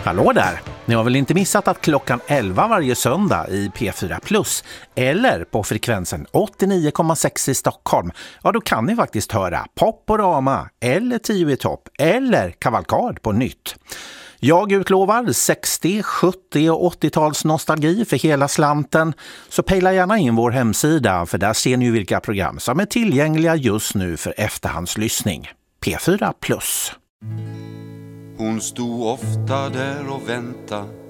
Hallå där! Ni har väl inte missat att klockan 11 varje söndag i P4 Plus eller på frekvensen 89,6 i Stockholm, ja då kan ni faktiskt höra Poporama eller 10 i topp eller Kavalkad på nytt. Jag utlovar 60, 70 och 80-tals nostalgi för hela slanten, så pejla gärna in vår hemsida för där ser ni ju vilka program som är tillgängliga just nu för efterhandslyssning. P4 Plus. Hon stod ofta där och väntade